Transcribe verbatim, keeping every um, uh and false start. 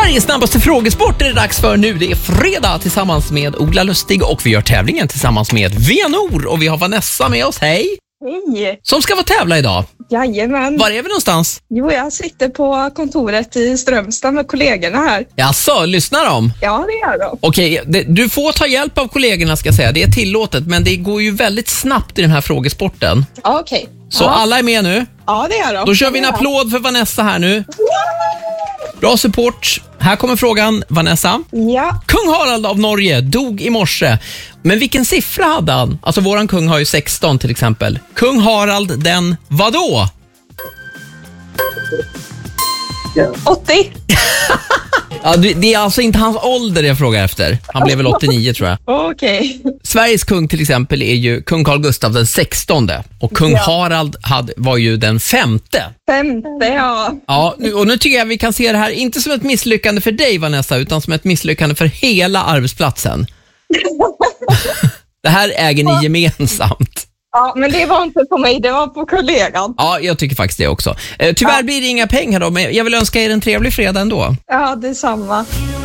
Sveriges snabbaste frågesport är det dags för nu. Det är fredag tillsammans med Ola Lustig och vi gör tävlingen tillsammans med Venor. Och vi har Vanessa med oss, hej! Hej! Som ska vara tävla idag. Jajamän. Var är vi någonstans? Jo, jag sitter på kontoret i Strömstad med kollegorna här. Jaså, lyssnar de? Ja, det gör de. Okej, det, du får ta hjälp av kollegorna ska jag säga. Det är tillåtet, men det går ju väldigt snabbt i den här frågesporten. Ja, okej. Så ja. alla är med nu? Ja, det gör de. Då kör vi en applåd för Vanessa här nu. Bra support. Här kommer frågan, Vanessa. Ja. Kung Harald av Norge dog i morse. Men vilken siffra hade han? Alltså våran kung har ju sexton till exempel. Kung Harald den vadå? åttio. Ja, det är alltså inte hans ålder jag frågar efter. Han blev väl åttionio tror jag. Okej. Sveriges kung till exempel är ju kung Carl Gustaf den sextonde. Och kung Ja. Harald hade, var ju den femte. Femte, ja. Ja, nu- och nu tycker jag vi kan se det här inte som ett misslyckande för dig Vanessa, utan som ett misslyckande för hela arbetsplatsen. Det här äger ni gemensamt. Ja, men det var inte på mig, det var på kollegan. Ja, jag tycker faktiskt det också. Eh, tyvärr Ja. blir det inga pengar då, men jag vill önska er en trevlig fredag ändå. Ja, detsamma.